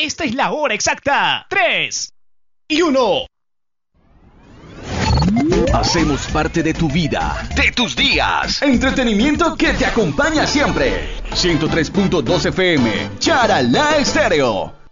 Esta es la hora exacta. 3 y 1. Hacemos parte de tu vida, de tus días. Entretenimiento que te acompaña siempre. 103.2 FM, Charalá Estéreo.